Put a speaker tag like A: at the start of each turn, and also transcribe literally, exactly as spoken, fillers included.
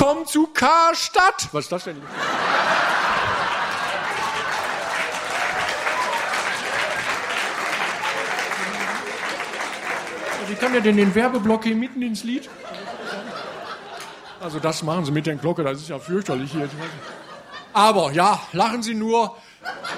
A: Willkommen zu Karstadt. Was ist das denn? Wie kann der denn den Werbeblock hier mitten ins Lied? Also das machen sie mit der Glocke, das ist ja fürchterlich hier. Aber ja, lachen Sie nur.